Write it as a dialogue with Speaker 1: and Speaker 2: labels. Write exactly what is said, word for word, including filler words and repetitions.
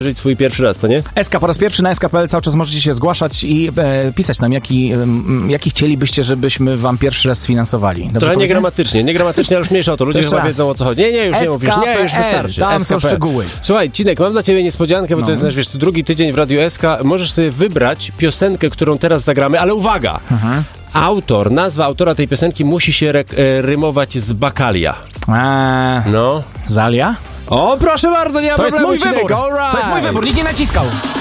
Speaker 1: żyć swój pierwszy raz, to nie?
Speaker 2: S K po raz pierwszy na S K kropka P L cały czas możecie się zgłaszać i e, pisać nam, jaki, e, jaki chcielibyście, żebyśmy wam pierwszy raz sfinansowali. Dobrze
Speaker 1: Trochę
Speaker 2: powiedziałem?
Speaker 1: niegramatycznie, niegramatycznie, ale już mniejsza o to. Ludzie
Speaker 2: To
Speaker 1: chyba
Speaker 2: raz.
Speaker 1: wiedzą, o co chodzi. Nie, nie, już nie mówisz, nie, już wystarczy.
Speaker 2: Tam
Speaker 1: S K
Speaker 2: są
Speaker 1: P L.
Speaker 2: szczegóły.
Speaker 1: Słuchaj, Cinek, mam dla ciebie niespodziankę, bo
Speaker 2: No.
Speaker 1: to jest nasz, wiesz, drugi tydzień w Radiu S K. Możesz sobie wybrać piosenkę, którą teraz zagramy, ale uwaga!
Speaker 2: Mhm.
Speaker 1: Autor, nazwa autora tej piosenki musi się re- e, rymować z Bakalia.
Speaker 2: Eee,
Speaker 1: No.
Speaker 2: Zalia?
Speaker 1: O, proszę bardzo, nie ma
Speaker 2: To jest
Speaker 1: problemu,
Speaker 2: mój
Speaker 1: Cinek,
Speaker 2: wybór.
Speaker 1: all right.
Speaker 2: To jest mój wybór, nikt nie naciskał.